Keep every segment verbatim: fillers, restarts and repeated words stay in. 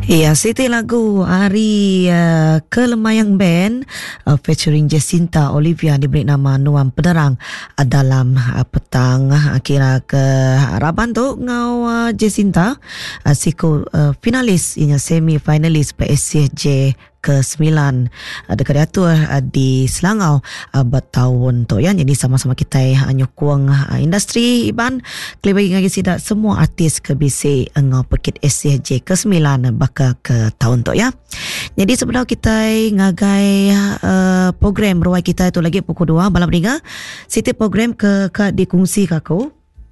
Ya, Siti lagu hari uh, Kelemayang Band uh, featuring Jacinta Olivia diberi nama Nuam Penerang uh, dalam uh, petang uh, kira ke Raban tu ngau uh, Jacinta uh, siku uh, finalis inya semi finalis P S C J ke sembilan uh, dekat diatur uh, di Selangau uh, bertahun tu ya. Jadi sama-sama kita uh, nyokong uh, industri Iban kali bagi ngagi sidak semua artis ke B C uh, ngau pekit S C J ke sembilan uh, bakal ke tahun tu ya. Jadi sebenarnya kita ngagai uh, program ruai kita itu lagi pukul dua malam ni. Setiap program ke ke dikongsi kaku.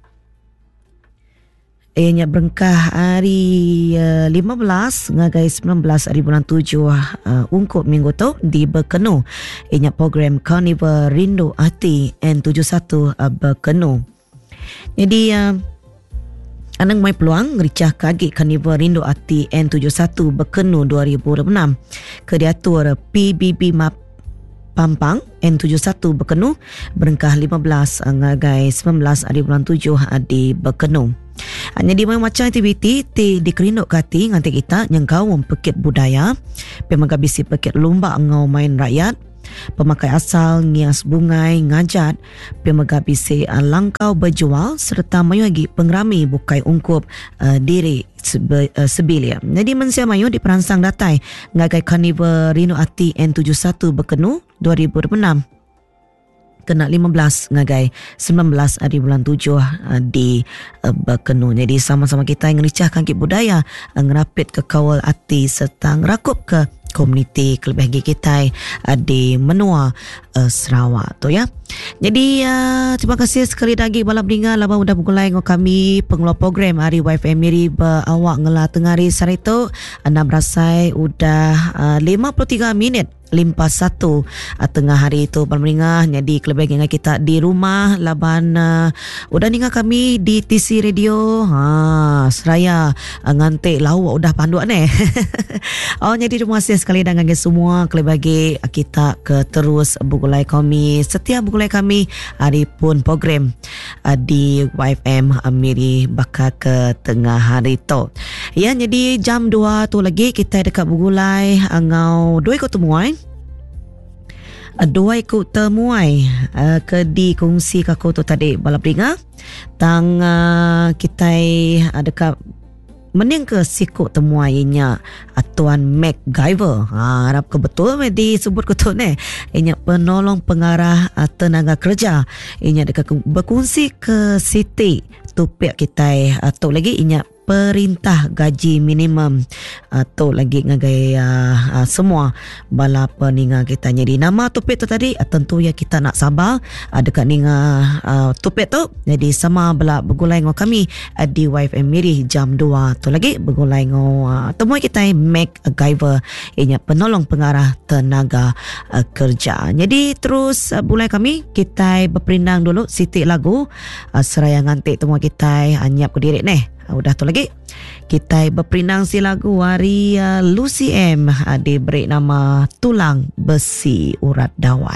Ianya berengkah hari uh, lima belas ngagai sembilan belas hari bulan tujuh uh, ungkup minggu tu di Berkenu. Ianya program Carnival Rindu Hati N tujuh puluh satu uh, Berkenu. Jadi uh, anang mai peluang ricah kagi Carnival Rindu Hati N tujuh puluh satu Berkenu dua ribu dua puluh enam ke diatur P B B Map Pampang N tujuh puluh satu Berkenu berengkah lima belas ngagai sembilan belas hari bulan tujuh di Berkenu. Hanya di macam aktiviti ti dikerinuk kati nganti kita yang kau pekit budaya pemaga bisi pekit lomba ngau main rakyat pemakai asal ngias bungai ngajat pemaga bisi langkau berjual serta mayu lagi pengrami bukai ungkup uh, diri sebe, uh, sebilia. Jadi mensia mayu di perangsang datai ngagai Carnival Rindu Hati N tujuh puluh satu Berkenu dua ribu dua puluh enam kena lima belas ngagai sembilan belas hari bulan tujuh uh, di uh, Berkenu. Jadi sama-sama kita yang ngericahkan kit budaya, uh, ngerapit ke kawal hati serta ngerakup ke komuniti kelebih kita uh, di Menua uh, Sarawak tu ya. Jadi uh, terima kasih sekali lagi balap dengar laba udah bergulai dengan kami pengelola program hari Y F M Miri berawak ngela tengari sari tu enam rasai udah uh, lima puluh tiga minit limpas satu uh, tengah hari itu bermeringah. Jadi kelebih dengan kita di rumah laban uh, udah dengar kami di T C Radio ha seraya uh, ngantik lau udah panduan eh. Oh jadi terima kasih sekali dengan semua kelebih kita ke terus bergulai kami setiap bergulai kami hari pun program uh, di Y F M Miri bakal ke tengah hari tu. Ya jadi jam dua tu lagi kita dekat bergulai uh, ngau dua ikut temuan. Uh, dua ikut temuai uh, ke di kongsi kaku tu tadi balap dengar tang uh, kita uh, dekat mening ke sikut temuainya uh, Tuan MacGyver. Ha, harap ke betul me disebut ke tu ni. Inya penolong pengarah uh, tenaga kerja. Inya dekat berkongsi ke Siti topik kita atau uh, lagi inya perintah gaji minimum atau uh, lagi ngagai uh, uh, semua bala peninga kita. Jadi nama topik tu tadi uh, tentu ya kita nak sabar uh, dekat ninga uh, topik tu. Jadi sama bala bergulai dengan kami uh, di Y F M Miri jam dua tu lagi bergulai dengan uh, temui kita MacGyver ianya penolong pengarah tenaga uh, kerja. Jadi terus uh, bulai kami kita berperindang dulu sitik lagu uh, seraya ngantik temui kita uh, nyiap ke diri ni. Udah tu lagi kita berperindang si lagu hari uh, Lucy M uh, diberi nama Tulang Besi Urat Dawai.